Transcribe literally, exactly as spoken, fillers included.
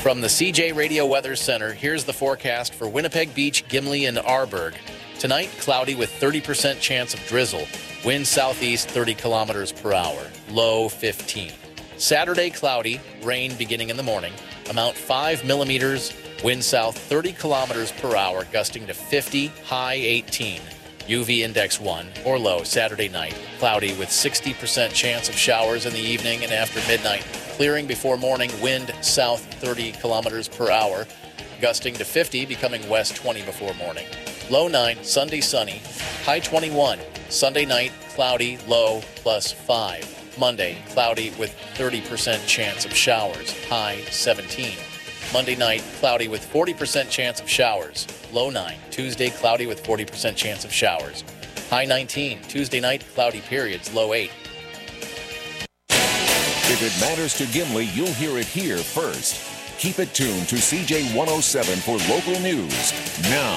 From the C J Radio Weather Center, here's the forecast for Winnipeg Beach, Gimli, and Arborg. Tonight, cloudy with thirty percent chance of drizzle. Wind southeast thirty kilometers per hour. Low fifteen. Saturday, cloudy, rain beginning in the morning. Amount five millimeters. Wind south thirty kilometers per hour, gusting to fifty, high eighteen. U V index one or low Saturday night. Cloudy with sixty percent chance of showers in the evening and after midnight. Clearing before morning, wind south thirty kilometers per hour, gusting to fifty, becoming west twenty before morning. Low nine, Sunday sunny, high twenty-one. Sunday night, cloudy, low plus five. Monday, cloudy with thirty percent chance of showers, high seventeen. Monday night, cloudy with forty percent chance of showers, low nine. Tuesday, cloudy with forty percent chance of showers, high nineteen. Tuesday night, cloudy periods, low eight. If it matters to Gimli, you'll hear it here first. Keep it tuned to C J one oh seven for local news. Now,